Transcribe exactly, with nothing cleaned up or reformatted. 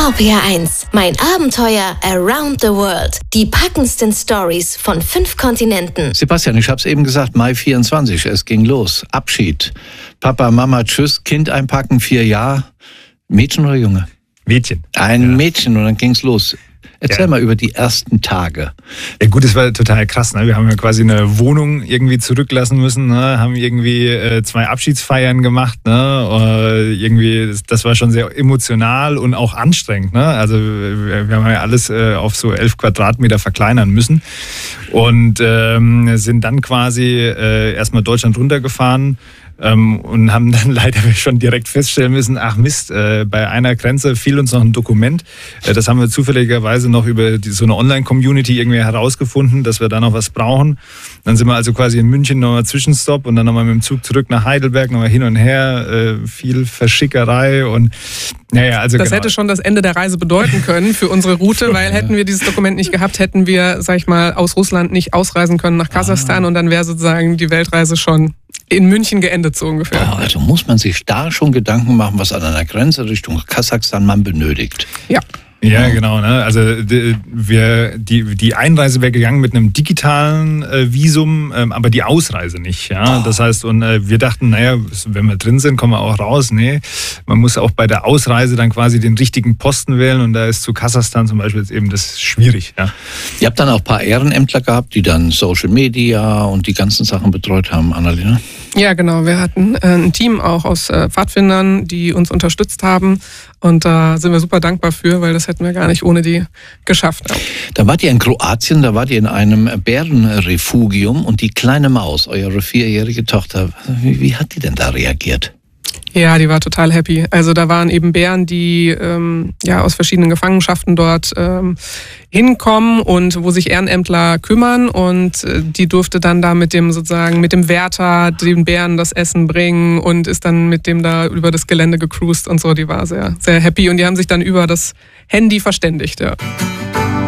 R P R eins, mein Abenteuer around the world. Die packendsten Stories von fünf Kontinenten. Sebastian, ich habe es eben gesagt, Mai vierundzwanzig, es ging los. Abschied. Papa, Mama, tschüss, Kind einpacken, vier Jahre. Mädchen oder Junge? Mädchen. Ein ja. Mädchen und dann ging's los. Erzähl ja. mal über die ersten Tage. Ja gut, es war total krass. Ne? Wir haben ja quasi eine Wohnung irgendwie zurücklassen müssen, ne? Haben irgendwie äh, zwei Abschiedsfeiern gemacht. Ne? Äh, irgendwie, das, das war schon sehr emotional und auch anstrengend. Ne? Also wir, wir haben ja alles äh, auf so elf Quadratmeter verkleinern müssen und ähm, sind dann quasi äh, erstmal Deutschland runtergefahren. Ähm, und haben dann leider schon direkt feststellen müssen, ach Mist, äh, bei einer Grenze fiel uns noch ein Dokument. Äh, das haben wir zufälligerweise noch über die, so eine Online-Community irgendwie herausgefunden, dass wir da noch was brauchen. Dann sind wir also quasi in München nochmal Zwischenstopp und dann nochmal mit dem Zug zurück nach Heidelberg, nochmal hin und her, äh, viel Verschickerei und naja, also das genau. hätte schon das Ende der Reise bedeuten können für unsere Route, weil hätten wir dieses Dokument nicht gehabt, hätten wir, sag ich mal, aus Russland nicht ausreisen können nach Kasachstan ah. und dann wäre sozusagen die Weltreise schon in München geendet, so ungefähr. Oh, also muss man sich da schon Gedanken machen, was an einer Grenze Richtung Kasachstan man benötigt. Ja. Ja, genau. Ne? Also die, wir, die, die Einreise wäre gegangen mit einem digitalen äh, Visum, ähm, aber die Ausreise nicht. Ja? Oh. Das heißt, und äh, wir dachten, naja, wenn wir drin sind, kommen wir auch raus. Nee, man muss auch bei der Ausreise dann quasi den richtigen Posten wählen und da ist zu Kasachstan zum Beispiel jetzt eben das schwierig. Ja? Ihr habt dann auch ein paar Ehrenämtler gehabt, die dann Social Media und die ganzen Sachen betreut haben, Annalena? Ja, genau. Wir hatten äh, ein Team auch aus äh, Pfadfindern, die uns unterstützt haben. Und da sind wir super dankbar für, weil das hätten wir gar nicht ohne die geschafft. Ja. Da wart ihr in Kroatien, da wart ihr in einem Bärenrefugium und die kleine Maus, eure vierjährige Tochter, wie, wie hat die denn da reagiert? Ja, die war total happy. Also da waren eben Bären, die ähm, ja aus verschiedenen Gefangenschaften dort ähm, hinkommen und wo sich Ehrenämtler kümmern und äh, die durfte dann da mit dem sozusagen mit dem Wärter den Bären das Essen bringen und ist dann mit dem da über das Gelände gecruised und so. Die war sehr sehr happy und die haben sich dann über das Handy verständigt. Ja.